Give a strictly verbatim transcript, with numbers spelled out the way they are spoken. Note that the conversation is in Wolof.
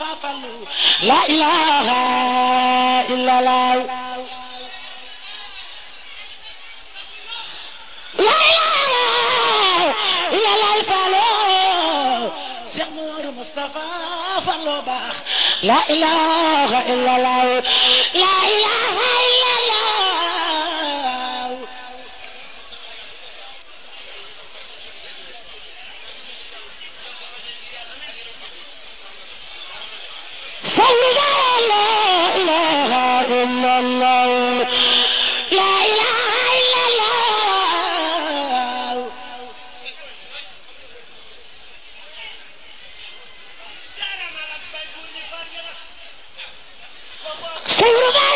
Mustafa Fallu la ilaha illa Allah la ilaha illa Allah Fallu Cheikh Mourou Mustafa Fallu baax la ilaha illa Allah la ilaha illa Allah Say